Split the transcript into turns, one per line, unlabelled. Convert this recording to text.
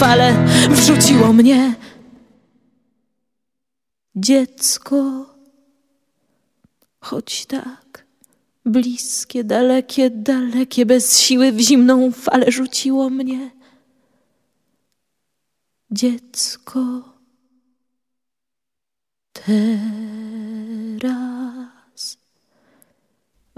fale wrzuciło mnie. Dziecko, choć tak bliskie, dalekie, dalekie, bez siły w zimną falę rzuciło mnie. Dziecko, te